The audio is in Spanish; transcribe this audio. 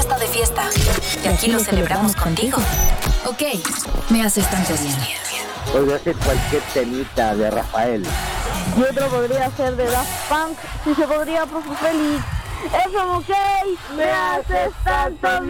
está de fiesta. Y aquí lo celebramos contigo. Ok, me haces tanto bien. Podría ser cualquier temita de Rafael. Y otro podría ser de Daft Punk, si se podría, por su feliz. FM, ok, me haces tanto bien.